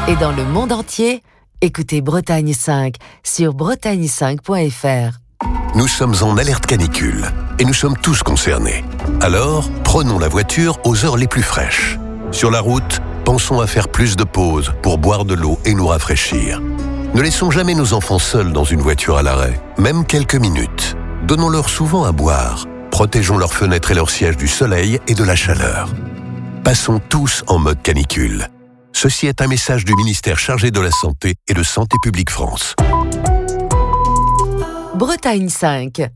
Et dans le monde entier, écoutez Bretagne 5 sur bretagne5.fr. Nous sommes en alerte canicule et nous sommes tous concernés. Alors, prenons la voiture aux heures les plus fraîches. Sur la route, pensons à faire plus de pauses pour boire de l'eau et nous rafraîchir. Ne laissons jamais nos enfants seuls dans une voiture à l'arrêt, même quelques minutes. Donnons-leur souvent à boire. Protégeons leurs fenêtres et leurs sièges du soleil et de la chaleur. Passons tous en mode canicule. Ceci est un message du ministère chargé de la Santé et de Santé publique France. Bretagne 5.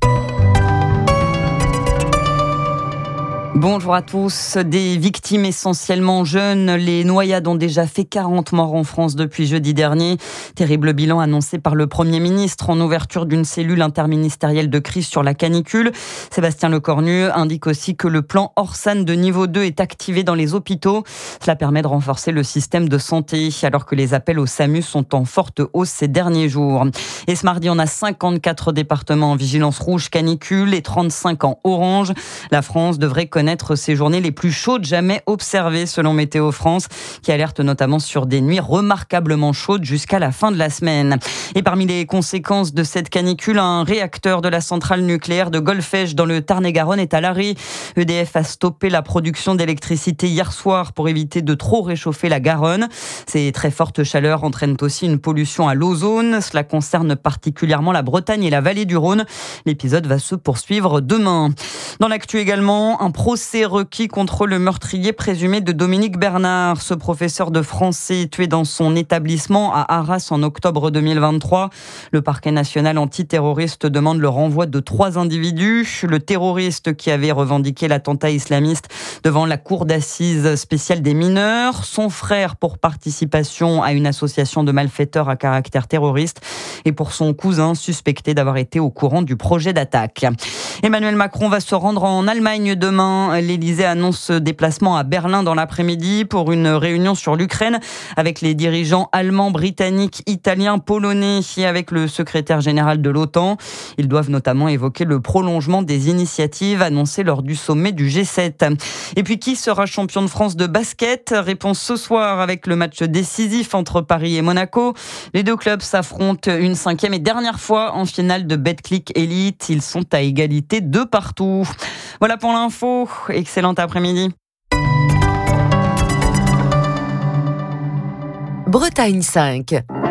Bonjour à tous. Des victimes essentiellement jeunes. Les noyades ont déjà fait 40 morts en France depuis jeudi dernier. Terrible bilan annoncé par le Premier ministre en ouverture d'une cellule interministérielle de crise sur la canicule. Sébastien Lecornu indique aussi que le plan Orsan de niveau 2 est activé dans les hôpitaux. Cela permet de renforcer le système de santé alors que les appels au SAMU sont en forte hausse ces derniers jours. Et ce mardi, on a 54 départements en vigilance rouge canicule et 35 en orange. La France devrait connaître ces journées les plus chaudes jamais observées selon Météo France, qui alerte notamment sur des nuits remarquablement chaudes jusqu'à la fin de la semaine. Et parmi les conséquences de cette canicule, un réacteur de la centrale nucléaire de Golfech dans le Tarn-et-Garonne est à l'arrêt. EDF a stoppé la production d'électricité hier soir pour éviter de trop réchauffer la Garonne. Ces très fortes chaleurs entraînent aussi une pollution à l'ozone. Cela concerne particulièrement la Bretagne et la vallée du Rhône. L'épisode va se poursuivre demain. Dans l'actu également, un procès requis contre le meurtrier présumé de Dominique Bernard. Ce professeur de français tué dans son établissement à Arras en octobre 2023. Le parquet national antiterroriste demande le renvoi de 3 individus. Le terroriste qui avait revendiqué l'attentat islamiste devant la cour d'assises spéciale des mineurs. Son frère pour participation à une association de malfaiteurs à caractère terroriste. Et pour son cousin suspecté d'avoir été au courant du projet d'attaque. Emmanuel Macron va se rendre en Allemagne demain. L'Élysée annonce ce déplacement à Berlin dans l'après-midi pour une réunion sur l'Ukraine avec les dirigeants allemands, britanniques, italiens, polonais et avec le secrétaire général de l'OTAN. Ils doivent notamment évoquer le prolongement des initiatives annoncées lors du sommet du G7. Et puis, qui sera champion de France de basket ? Réponse ce soir avec le match décisif entre Paris et Monaco. Les deux clubs s'affrontent une 5e et dernière fois en finale de Betclic Elite. Ils sont à égalité de partout. Voilà pour l'info. Excellent après-midi. Bretagne 5.